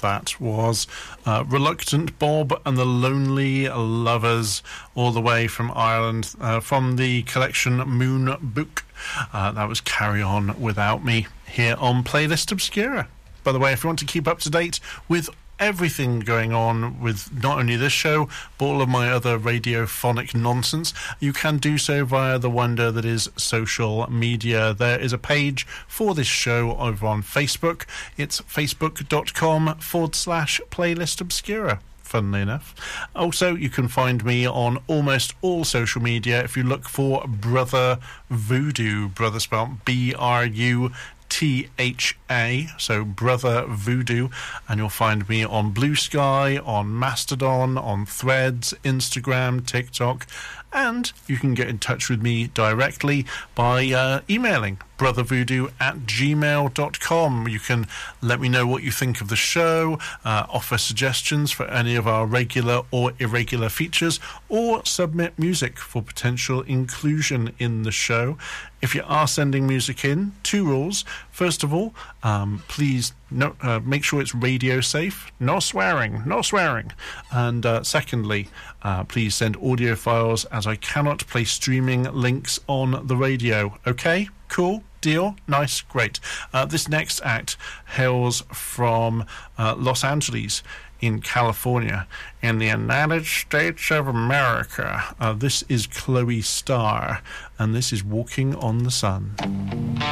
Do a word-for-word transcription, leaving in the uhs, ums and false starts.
that was uh, Reluctant Bob and the Lonely Lovers, all the way from Ireland, uh, from the collection Moon Book. Uh, that was Carry On Without Me here on Playlist Obscura. By the way, if you want to keep up to date with everything going on with not only this show, but all of my other radiophonic nonsense, you can do so via the wonder that is social media. There is a page for this show over on Facebook. It's facebook.com forward slash Playlist Obscura. Funnily enough. Also, you can find me on almost all social media if you look for Brother Voodoo. Brother spelled B R U T H A, so Brother Voodoo, and you'll find me on Blue Sky, on Mastodon, on Threads, Instagram, TikTok, and you can get in touch with me directly by uh, emailing brothervoodoo at gmail dot com. You can let me know what you think of the show, uh, offer suggestions for any of our regular or irregular features, or submit music for potential inclusion in the show. If you are sending music in, two rules. First of all, um, please no, uh, make sure it's radio safe. No swearing, no swearing. And uh, secondly, uh, please send audio files, as I cannot play streaming links on the radio. Okay? Cool? Deal? Nice? Great. Uh, this next act hails from uh, Los Angeles in California, in the United States of America. Uh, this is Chloe Starr, and this is Walking on the Sun.